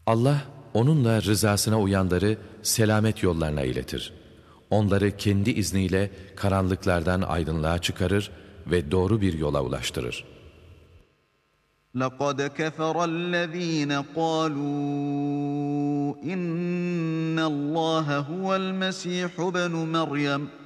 Allah onunla rızasına uyanları selamet yollarına iletir. Onları kendi izniyle karanlıklardan aydınlığa çıkarır ve doğru bir yola ulaştırır. لَقَدْ كَفَرَ الَّذ۪ينَ قَالُوا اِنَّ اللّٰهَ هُوَ الْمَس۪يحُ بْنُ مَرْيَمَ